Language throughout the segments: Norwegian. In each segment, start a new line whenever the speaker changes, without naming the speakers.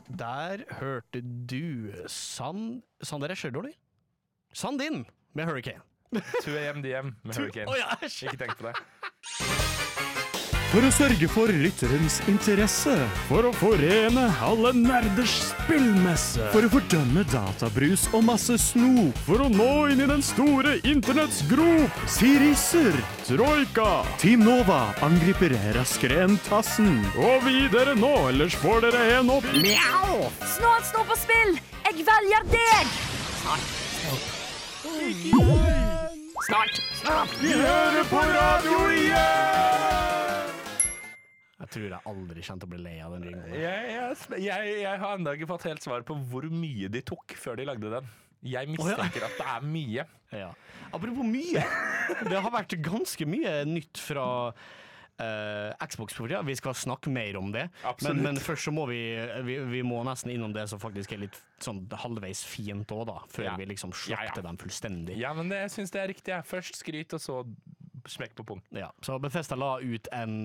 Der hørte du Sander Escher dårlig? Sandin med Hurricane.
2 AM DM med Hurricane. Ikke tenk på det.
For å sørge for lytterens interesse. For å forene alle nerders spillmesse. For å fordømme databrus og masse snop. For å nå inn i den store internetts grop. Sirisser, Troika, Team Nova angriper raskere enn tassen. Og videre nå, ellers får dere en opp.
Mjau! Snart stå på spill! Jeg velger deg! Snart.
Vi hører på radio igjen!
Jeg tror jeg aldri kommer til å bli lei av den ringen.
Jeg har enda ikke fått helt svar på hvor mye de tok før de lagde den. Jeg mistenker at det er mye.
Ja. Apropos mye. Det har vært ganske mye nytt fra Xbox på tida. Vi skal snakke mer om det. Men først så må vi må nesten innom det som faktisk er litt sånn halvveis fint også da, før vi liksom slakter dem fullstendig.
Ja, men jeg synes det er riktig. Først skryt, og så smekk på pung.
Ja, så Bethesda la ut en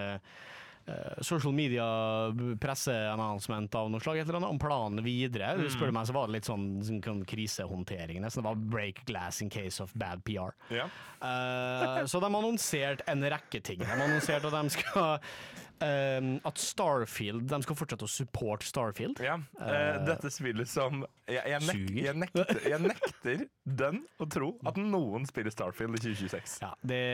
social media presseannouncement av noe slag eller annet, om planen videre. Du spør meg, så var det litt sånn krisehåndtering. Nesten det var break glass in case of bad PR.
Ja.
Så de har annonsert en rekke ting. De har annonsert at de skal at Starfield, de skal fortsette å supporte Starfield.
Ja, dette spillet som jeg nekter den å tro at noen spiller Starfield i 2026.
Ja,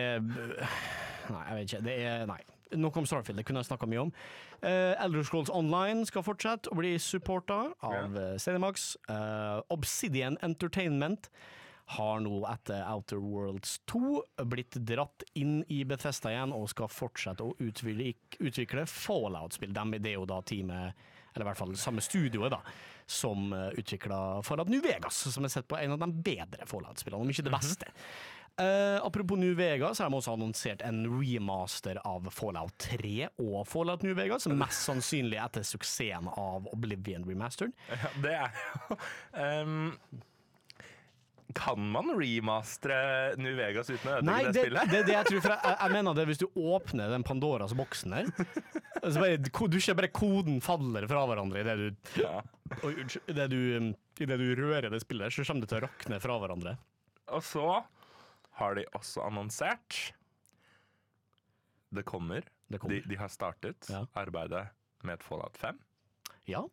nei, jeg vet ikke. Nei. Noe om Starfield, det kunne jeg snakket mye om. Elder Scrolls Online skal fortsette å bli supportet av Cinemax. Obsidian Entertainment har nå etter Outer Worlds 2 blitt dratt inn i Bethesda igjen og skal fortsette å utvikle Fallout-spill. Det er jo da teamet, eller i hvert fall samme studioet da, som utviklet Fallout New Vegas, som er sett på en av de bedre Fallout-spillene, om ikke det beste. Apropos New Vegas, så har de også annonsert en remaster av Fallout 3 og Fallout New Vegas, mest sannsynlig etter suksessen av Oblivion Remastered.
Ja, det er jo... Kan man remastere New Vegas uten å ødelegge det spillet?
Nei, det jeg tror, for jeg mener det hvis du åpner den Pandoras boksen her, så du ser bare koden faller fra hverandre i det du rører det spillet, så kommer det til å rakne fra hverandre.
Og så har de også annonsert det kommer. De har startet arbeidet med et Fallout 5.
Ja.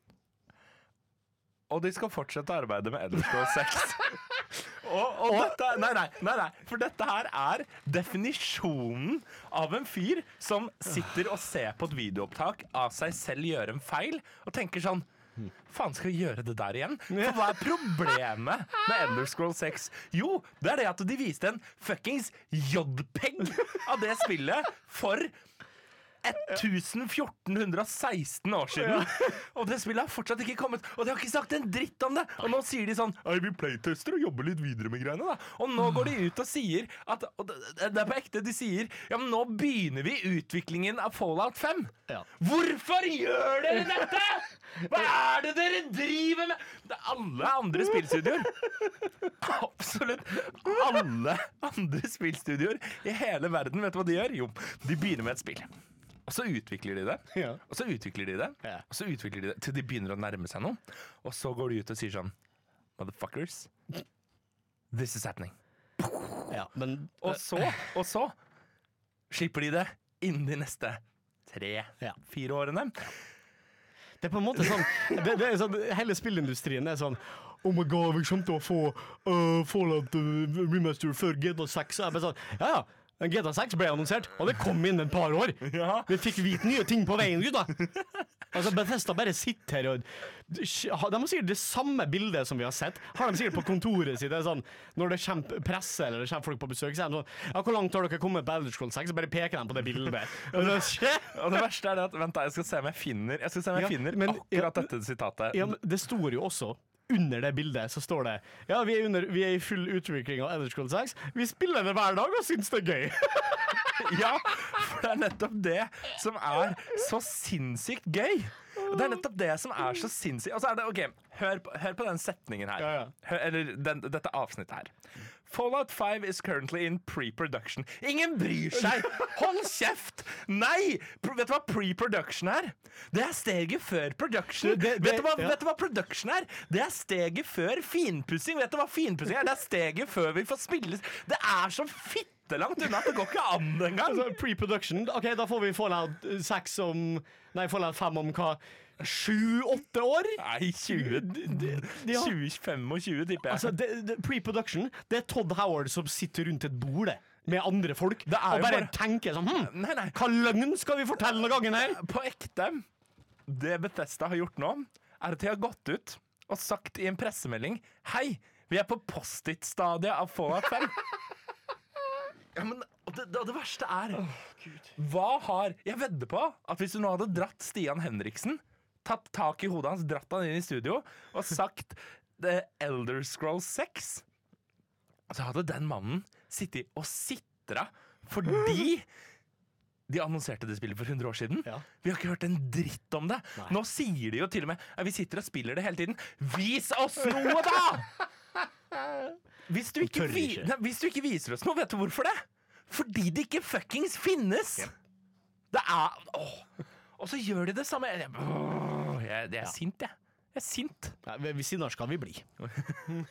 Og de skal fortsette arbeidet med Elder Scrolls 6. Og dette, nei, for dette her er definisjonen av en fyr som sitter og ser på et videoopptak av seg selv gjøre en feil, og tenker sånn, faen skal jeg gjøre det der igjen? For hva er problemet med Elder Scrolls 6? Jo, det er det at de viste en fuckings JPEG av det spillet for 1416 år siden. Og det spillet har fortsatt ikke kommet, og de har ikke sagt en dritt om det. Og nå sier de sånn, vi playtester og jobber litt videre med greiene da. Og nå går de ut og sier at, og det er på ekte, de sier, ja, men nå begynner vi utviklingen av Fallout 5. Ja. Hvorfor gjør dere dette? Hva er det dere driver med? Det er alle andre spillstudioer. Absolutt alle andre spillstudioer i hele verden. Vet du hva de gjør? Jo, de begynner med et spill. Og så utvikler de det, og så utvikler de det, og så utvikler de det til de begynner å nærme seg noe. Og så går de ut og sier sånn, motherfuckers, this is happening.
Ja, men,
og så slipper de det innen de neste 3-4 årene.
Det er på en måte sånn, det er sånn, hele spillindustrien er sånn, oh my god, vi kommer til å få Fallout Remaster før GTA 6, og jeg bare sånn, ja, GTA 6 ble annonsert, og det kom inn et par år. Ja. Vi fikk vite nye ting på veien ut da. Altså Bethesda bare sitter her og de har sikkert det samme bildet som vi har sett. Har de sikkert på kontoret sitt, det er sånn, når det kommer presse eller det kommer folk på besøk, så er de sånn, ja, hvor langt har dere kommet på Elder Scrolls 6? Så bare peker de på det bildet.
Og det verste er det at, vent da, jeg skal se om jeg finner akkurat dette sitatet.
Ja, men det står jo også under det bildet så står det, ja, vi er i full utvikling av Elder Scrolls 6. Vi spiller det hver dag og synes det er gøy.
Ja, for det er nettopp det som er så sinnssykt gøy. Og det nettopp det som så sinnssykt. Og så det, ok, hør på den setningen her.
Ja.
Eller dette avsnittet her. Fallout 5 is currently in pre-production. Ingen bryr seg! Hold kjeft! Nei! Vet du hva pre-production er? Det steget før production. Vet du hva production er? Det steget før finpussing. Vet du hva finpussing er? Det steget før vi får spille. Det så fittelangt unna at det går ikke an engang.
Altså, pre-production. Ok, da får vi Fallout 5 om hva? 7-8 år?
Nei, 20-25, tipper jeg.
Altså, pre-production, det Todd Howard som sitter rundt et bord med andre folk
Det
og
jo
bare tenker sånn
Nei.
Hva løgn skal vi fortelle noen gangen her?
På ekte, det Bethesda har gjort nå, at de har gått ut og sagt i en pressemelding: Hei, vi på post-it-stadiet av Fallout 5. Ja, men det verste jeg vedder på at hvis du nå hadde dratt Stian Henriksen, tatt tak i hodet hans, dratt han inn i studio og sagt The Elder Scrolls 6, så hadde den mannen sittet og sitret fordi de annonserte det spillet for 100 år siden.
Ja.
Vi har ikke hørt en dritt om det. Nei. Nå sier de jo til og med vi sitter og spiller det hele tiden. Vis oss noe, da! Hvis du ikke viser oss noe, vet du hvorfor det? Fordi det ikke fuckings finnes! Ja. Det Og så gjør de det samme. Jeg sint, jeg. Jeg sint.
Ja, hvis sinner skal vi bli.